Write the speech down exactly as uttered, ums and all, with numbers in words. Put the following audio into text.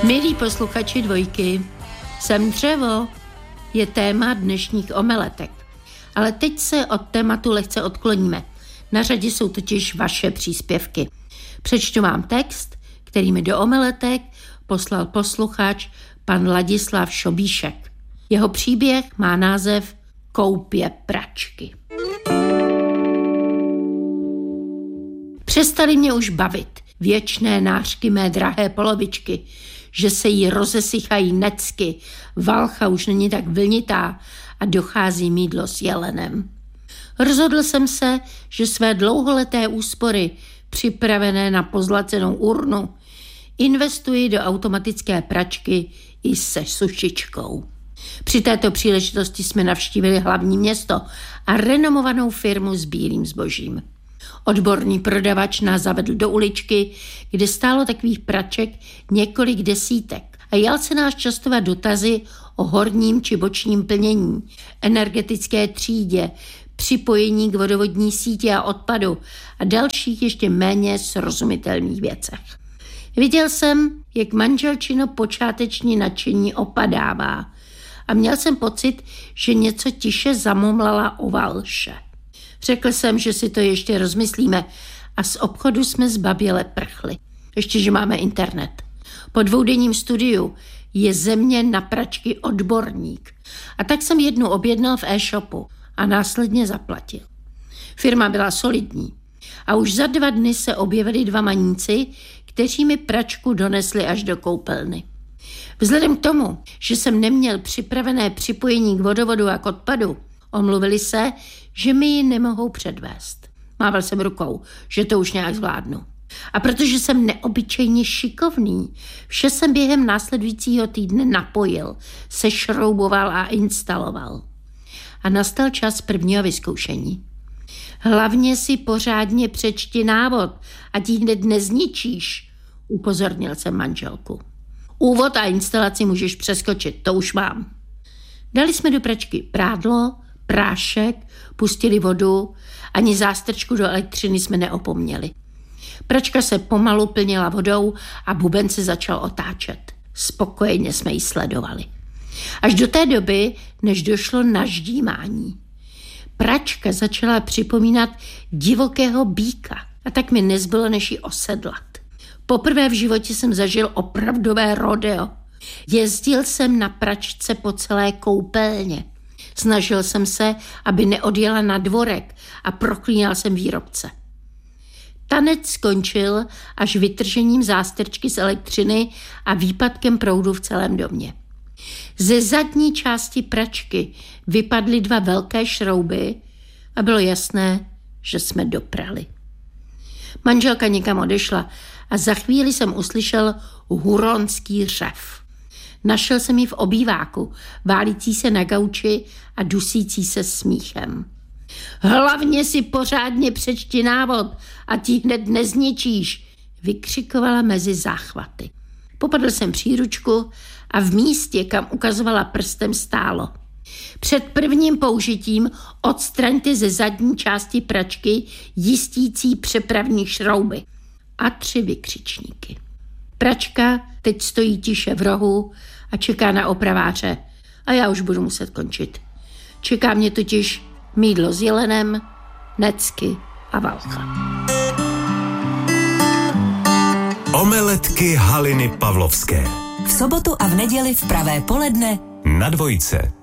Milí posluchači Dvojky, jsem dřevo je téma dnešních omeletek. Ale teď se od tématu lehce odkloníme. Na řadě jsou totiž vaše příspěvky. Přečtu vám text, který mi do omeletek poslal posluchač pan Ladislav Šobíšek. Jeho příběh má název Koupě pračky. Přestaly mě už bavit věčné nářky mé drahé polovičky, že se jí rozesychají necky, valcha už není tak vlnitá a dochází mýdlo s jelenem. Rozhodl jsem se, že své dlouholeté úspory, připravené na pozlacenou urnu, investuji do automatické pračky i se sušičkou. Při této příležitosti jsme navštívili hlavní město a renomovanou firmu s bílým zbožím. Odborný prodavač nás zavedl do uličky, kde stálo takových praček několik desítek a jal se nás častovat dotazy o horním či bočním plnění, energetické třídě, připojení k vodovodní síti a odpadu a dalších ještě méně srozumitelných věcech. Viděl jsem, jak manželčino počáteční nadšení opadává a měl jsem pocit, že něco tiše zamumlala o valše. Řekl jsem, že si to ještě rozmyslíme a z obchodu jsme zbaběle prchli. Ještě, že máme internet. Po dvoudenním studiu je ze mě na pračky odborník. A tak jsem jednu objednal v e-shopu a následně zaplatil. Firma byla solidní a už za dva dny se objevili dva maníci, kteří mi pračku donesli až do koupelny. Vzhledem k tomu, že jsem neměl připravené připojení k vodovodu a k odpadu, omluvili se, že mi ji nemohou předvést. Mával jsem rukou, že to už nějak zvládnu. A protože jsem neobyčejně šikovný, vše jsem během následujícího týdne napojil, sešrouboval a instaloval. A nastal čas prvního vyzkoušení. Hlavně si pořádně přečti návod, ať ji hned nezničíš, upozornil jsem manželku. Úvod a instalaci můžeš přeskočit, to už mám. Dali jsme do pračky prádlo, prášek, pustili vodu, ani zástrčku do elektřiny jsme neopomněli. Pračka se pomalu plnila vodou a buben se začal otáčet. Spokojeně jsme ji sledovali. Až do té doby, než došlo na ždímání. Pračka začala připomínat divokého býka a tak mi nezbylo, než ji osedlat. Poprvé v životě jsem zažil opravdové rodeo. Jezdil jsem na pračce po celé koupelně. Snažil jsem se, aby neodjela na dvorek a proklínal jsem výrobce. Tanec skončil až vytržením zástrčky z elektřiny a výpadkem proudu v celém domě. Ze zadní části pračky vypadly dva velké šrouby a bylo jasné, že jsme doprali. Manželka někam odešla a za chvíli jsem uslyšel huronský řev. Našel jsem ji v obýváku, válící se na gauči a dusící se smíchem. Hlavně si pořádně přečti návod a ti hned nezničíš, vykřikovala mezi záchvaty. Popadl jsem příručku a v místě, kam ukazovala prstem, stálo. Před prvním použitím odstraňte ze zadní části pračky jistící přepravní šrouby a tři vykřičníky. Pračka teď stojí tiše v rohu a čeká na opraváře a já už budu muset končit. Čeká mě totiž mýdlo s jelenem, necky a valcha. Omeletky Haliny Pavlovské. V sobotu a v neděli v pravé poledne na Dvojce.